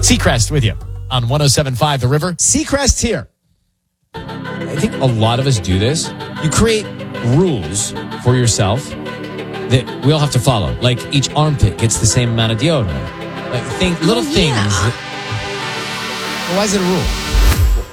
Seacrest with you on 107.5 The River. Seacrest here. I think a lot of us do this. You create rules for yourself that we all have to follow. Like each armpit gets the same amount of deodorant. Like little things. Why is it a rule?